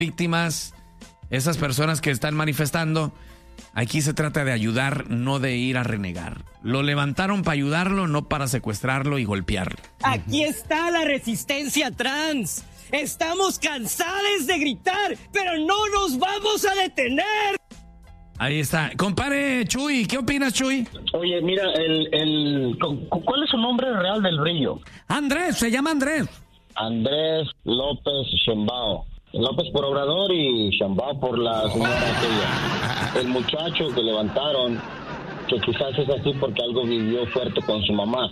víctimas, esas personas que están manifestando, aquí se trata de ayudar, no de ir a renegar. Lo levantaron para ayudarlo, no para secuestrarlo y golpearlo. Aquí está la resistencia trans. Estamos cansados de gritar, pero no nos vamos a detener. Ahí está. Compare, Chuy, ¿qué opinas, Chuy? Oye, mira, ¿cuál es su nombre real del Brillo? Andrés, se llama Andrés. Andrés López Sheinbaum. López por Obrador y Sheinbaum por la señora aquella. El muchacho que levantaron, que quizás es así porque algo vivió fuerte con su mamá.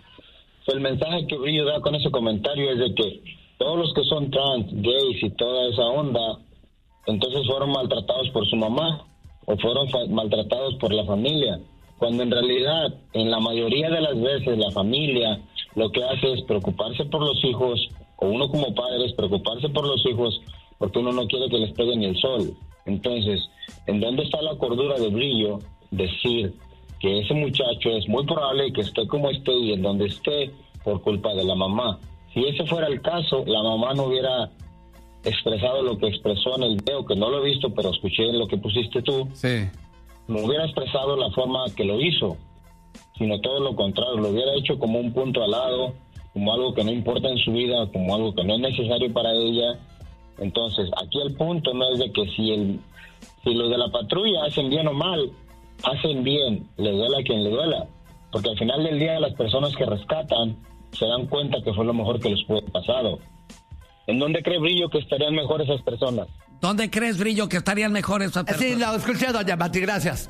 El mensaje que Brillo da con ese comentario es de que todos los que son trans, gays y toda esa onda, entonces fueron maltratados por su mamá o fueron maltratados por la familia, cuando en realidad, en la mayoría de las veces, la familia lo que hace es preocuparse por los hijos, o uno como padre es preocuparse por los hijos, porque uno no quiere que les pegue ni el sol. Entonces, ¿en dónde está la cordura de Brillo? Decir que ese muchacho es muy probable que esté como esté y en donde esté por culpa de la mamá. Si ese fuera el caso, la mamá no hubiera expresado lo que expresó en el video, que no lo he visto, pero escuché lo que pusiste tú. Sí. No hubiera expresado la forma que lo hizo, sino todo lo contrario, lo hubiera hecho como un punto al lado, como algo que no importa en su vida, como algo que no es necesario para ella. Entonces, aquí el punto no es de que si los de la patrulla hacen bien o mal, hacen bien, le duela a quien le duela, porque al final del día las personas que rescatan se dan cuenta que fue lo mejor que les pudo haber pasado. ¿En dónde cree Brillo que estarían mejor esas personas? ¿Dónde crees, Brillo, que estarían mejor esas personas? Sí, lo escuché, doña Mati, gracias.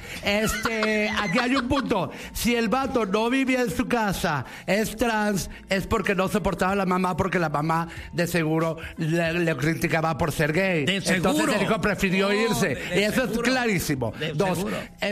Aquí hay un punto. Si el vato no vivía en su casa, es trans, es porque no soportaba a la mamá, porque la mamá de seguro le criticaba por ser gay. De seguro. Entonces el hijo prefirió irse. Y eso seguro. es clarísimo. Dos,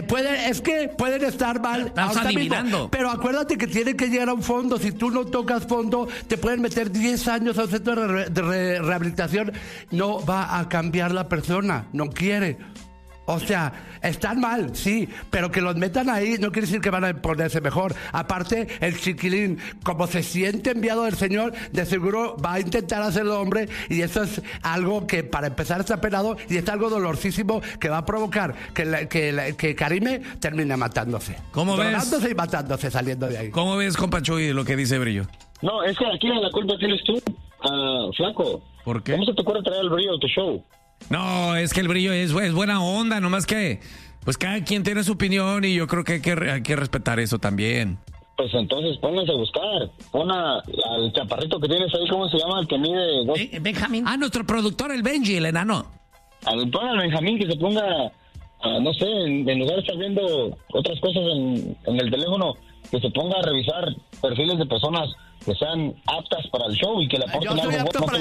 pueden estar mal. Estás adivinando. Mismo, pero acuérdate que tiene que llegar a un fondo. Si tú no tocas fondo, te pueden meter 10 años a un centro de rehabilitación. No va a cambiar la persona, no quiere. O sea, están mal, sí, pero que los metan ahí no quiere decir que van a ponerse mejor. Aparte, el chiquilín, como se siente enviado del Señor, de seguro va a intentar hacerlo hombre, y eso es algo que para empezar está penado y es algo dolorosísimo que va a provocar que Karime termine matándose. ¿Cómo ves? Drogándose y matándose saliendo de ahí. ¿Cómo ves, compa Chuy, lo que dice Brillo? No, es que aquí la culpa tienes tú, flaco. ¿Por qué? ¿Cómo se te ocurre traer el Brillo a tu show? No, es que el Brillo es buena onda, nomás que pues cada quien tiene su opinión y yo creo que hay que respetar eso también. Pues entonces pónganse a buscar. Pon al chaparrito que tienes ahí, ¿cómo se llama? El que mide... Benjamín. Nuestro productor, el Benji, el enano. Pon al Benjamín que se ponga, no sé, en lugar de estar viendo otras cosas en el teléfono, que se ponga a revisar perfiles de personas que sean aptas para el show y que le aporten algo bueno. Yo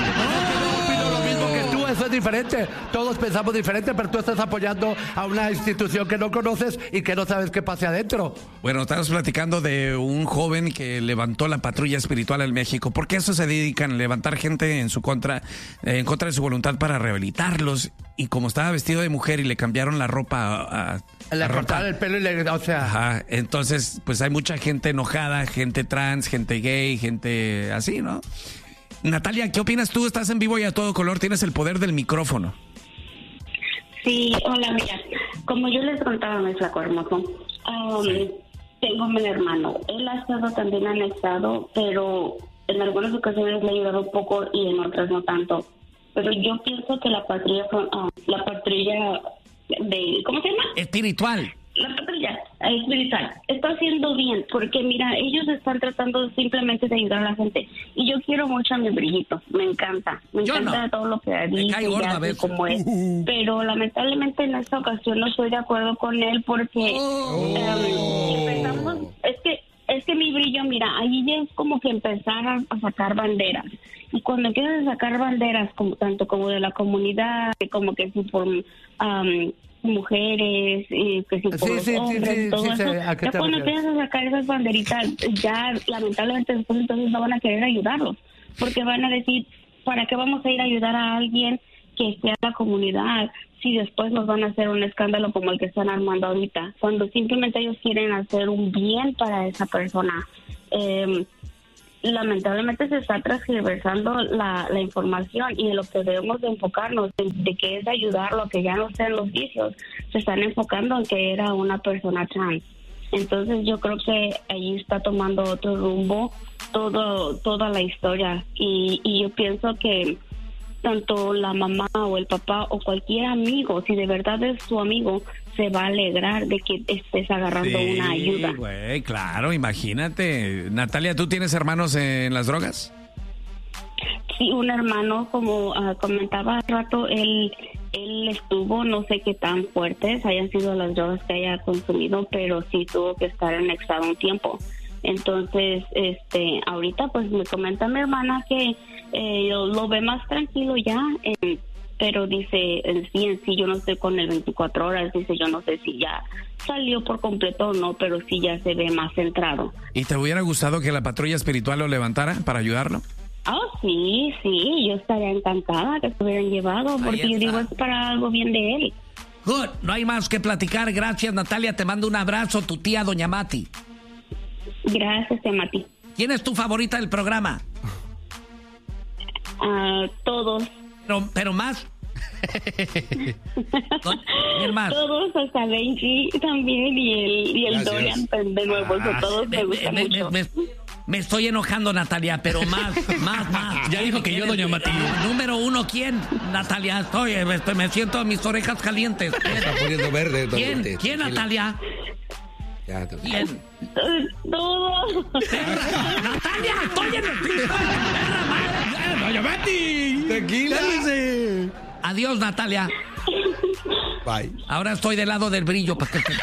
opino lo mismo que tú, eso es diferente. Todos pensamos diferente, pero tú estás apoyando a una institución que no conoces y que no sabes qué pase adentro. Bueno, estamos platicando de un joven que levantó la patrulla espiritual en México, porque eso se dedican a levantar gente en contra de su voluntad para rehabilitarlos. Y como estaba vestido de mujer y le cambiaron la ropa le cortaron el pelo y o sea... Ajá, entonces pues hay mucha gente enojada, gente trans, gente gay, gente así, ¿no? Natalia, ¿qué opinas tú? Estás en vivo y a todo color, tienes el poder del micrófono. Sí, hola, mira, como yo les contaba, mi flaco hermoso, tengo un hermano, él ha estado también anexado, pero en algunas ocasiones le ha ayudado un poco y en otras no tanto. Pero yo pienso que la patrulla de, ¿cómo se llama? Espiritual. La patrulla espiritual está haciendo bien, porque mira, ellos están tratando simplemente de ayudar a la gente. Y yo quiero mucho a mi Brillito, me encanta todo lo que ha dicho, como es. Pero lamentablemente en esta ocasión no estoy de acuerdo con él porque empezamos, es que mi Brillo, mira, ahí ya es como que empezar a sacar banderas. Y cuando empiezas a sacar banderas, como tanto como de la comunidad, como que si por mujeres, que si por los hombres, todo eso, ya cuando empiezas a sacar esas banderitas, ya lamentablemente después entonces no van a querer ayudarlos, porque van a decir, ¿para qué vamos a ir a ayudar a alguien que esté en la comunidad si después nos van a hacer un escándalo como el que están armando ahorita? Cuando simplemente ellos quieren hacer un bien para esa persona. lamentablemente se está transversando la información, y en lo que debemos de enfocarnos de que es ayudarlo, que ya no sean los vicios, se están enfocando en que era una persona trans. Entonces yo creo que ahí está tomando otro rumbo toda la historia, y yo pienso que tanto la mamá o el papá o cualquier amigo, si de verdad es tu amigo, se va a alegrar de que estés agarrando una ayuda. Güey, claro, imagínate. Natalia, ¿tú tienes hermanos en las drogas? Sí, un hermano, como comentaba hace rato, él estuvo, no sé qué tan fuertes hayan sido las drogas que haya consumido, pero sí tuvo que estar anexado un tiempo. Entonces, ahorita pues me comenta mi hermana que lo ve más tranquilo ya, pero dice, en sí yo no estoy con el 24 horas, dice, yo no sé si ya salió por completo o no, pero sí ya se ve más centrado. ¿Y te hubiera gustado que la patrulla espiritual lo levantara para ayudarlo? Oh, sí, yo estaría encantada que se hubieran llevado, porque yo digo, es para algo bien de él. Good, no hay más que platicar. Gracias, Natalia, te mando un abrazo, tu tía, doña Mati. Gracias, tía Mati. ¿Quién es tu favorita del programa? Todos. Pero más. ¿Quién más? Todos, hasta Benji también, y el Dorian de nuevo, todos me gustan mucho. Me estoy enojando, Natalia, pero más. Ya dijo que yo, doña Mati. Número uno, ¿quién? Natalia, me siento mis orejas calientes. Se está poniendo verde. ¿Quién, Natalia? ¿Quién? Todos. Natalia, estoy en el piso. ¡Doña Mati! Tranquila. Adiós, Natalia. Bye. Ahora estoy del lado del brillo.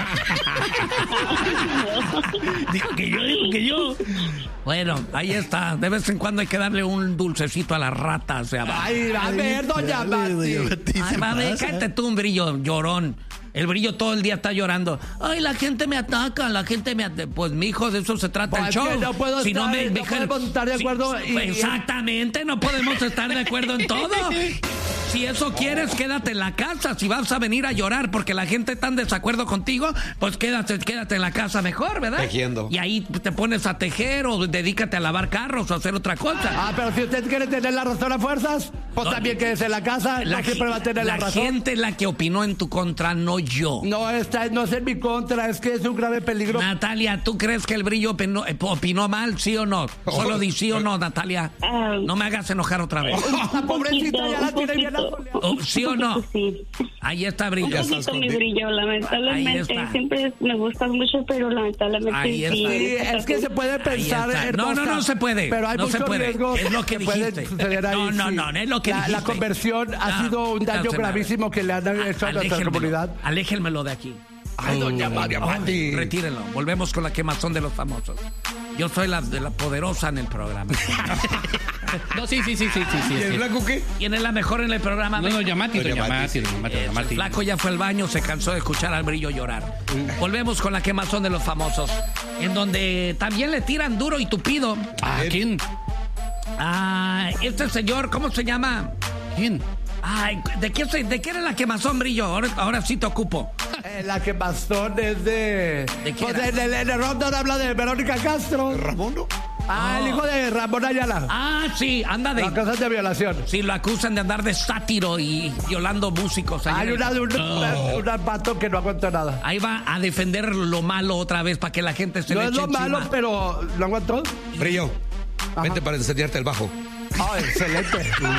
Dijo que yo. Bueno, ahí está. De vez en cuando hay que darle un dulcecito a las ratas. Ay, a ver, doña Mati. Ay, madre, cállate tú, un brillo llorón. El brillo todo el día está llorando. Ay, la gente me ataca, Pues, mijo, de eso se trata el show. No puedo si podemos estar de acuerdo. Exactamente, no podemos estar de acuerdo en todo. Si eso quieres, quédate en la casa. Si vas a venir a llorar porque la gente está en desacuerdo contigo, pues quédate en la casa mejor, ¿verdad? Tejiendo. Y ahí te pones a tejer o dedícate a lavar carros o a hacer otra cosa. Pero si usted quiere tener la razón a fuerzas, pues también quédese en la casa. No siempre va a tener la razón. La gente es la que opinó en tu contra, no yo. No es en mi contra, es que es un grave peligro. Natalia, ¿tú crees que el brillo opinó mal, sí o no? Solo di sí o no, Natalia. No me hagas enojar otra vez. La pobrecita ya la tiene bien. ¿Sí o no? Sí. Ahí está brillo. Un poquito mi brillo, lamentablemente. Siempre me gustas mucho, pero lamentablemente ahí sí. Sí, es que se puede pensar. No se puede. Pero hay muchos riesgos. Es lo que dijiste. No, es lo que dijiste. La conversión ha sido un daño gravísimo que le han hecho a nuestra comunidad. Aléjenmelo de aquí. Ay, doña Mati. Retírenlo. Volvemos con la quemazón de los famosos. Yo soy la poderosa en el programa. No, sí. ¿Y el flaco qué? ¿Quién es la mejor en el programa? No, doña Mati. El flaco ya fue al baño, se cansó de escuchar al brillo llorar. Volvemos con la quemazón de los famosos, en donde también le tiran duro y tupido. ¿A quién? Este señor, ¿cómo se llama? ¿Quién? Ay, ¿de qué era la quemazón, brillo? Ahora sí te ocupo. La quemazón es de... ¿De qué pues era? el Rondón habla de Verónica Castro. ¿Ramón no? El hijo de Ramón Ayala. Sí, anda de... Las cosas de violación. Sí, lo acusan de andar de sátiro y violando músicos. Hay una de un pato que no aguantó nada. Ahí va a defender lo malo otra vez para que la gente se le eche No es lo malo, pero ¿lo aguantó? Brillo, vente para enseñarte el bajo. Excelente.